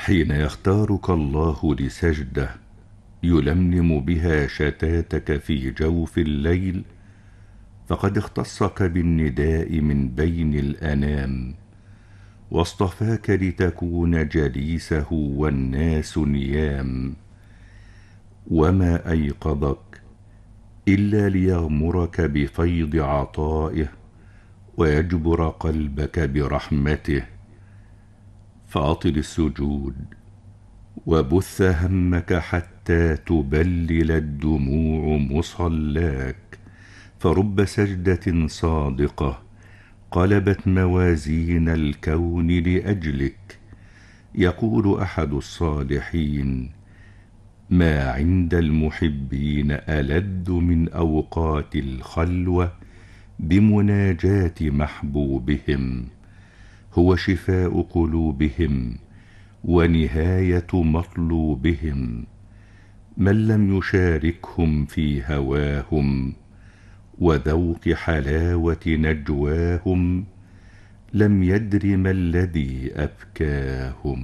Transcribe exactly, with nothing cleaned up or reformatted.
حين يختارك الله لسجدة يلملم بها شتاتك في جوف الليل، فقد اختصك بالنداء من بين الأنام، واصطفاك لتكون جليسه والناس نيام. وما أيقظك إلا ليغمرك بفيض عطائه ويجبر قلبك برحمته. فأطل السجود وبث همك حتى تبلل الدموع مصلاك، فرب سجدة صادقة قلبت موازين الكون لأجلك. يقول أحد الصالحين: ما عند المحبين ألذ من أوقات الخلوة بمناجاة محبوبهم، هو شفاء قلوبهم ونهاية مطلوبهم. من لم يشاركهم في هواهم وذوق حلاوة نجواهم لم يدر ما الذي أبكاهم.